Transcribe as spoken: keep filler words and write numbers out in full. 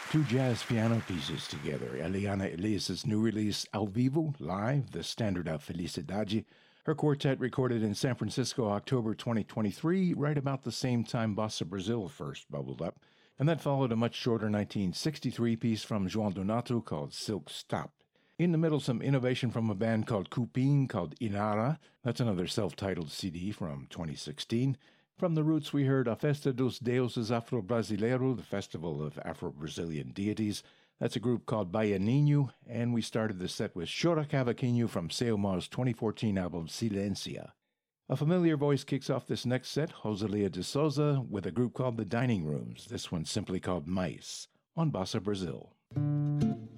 Two jazz piano pieces together. Eliana Elias's new release, Ao Vivo, live, the standard of Felicidade. Her quartet recorded in San Francisco October twenty twenty-three, right about the same time Bossa Brazil first bubbled up. And that followed a much shorter nineteen sixty-three piece from João Donato called Silk Stop. In the middle, some innovation from a band called Cupim, called Inara. That's another self-titled C D from twenty sixteen. From the roots, we heard A Festa dos Deuses Afro-Brasileiro, the Festival of Afro-Brazilian Deities. That's a group called Baianinho, and we started the set with Chora Cavaquinho from Seomar's twenty fourteen album Silencia. A familiar voice kicks off this next set, Rosalia de Souza, with a group called The Dining Rooms, this one simply called Mice, on Bossa Brazil.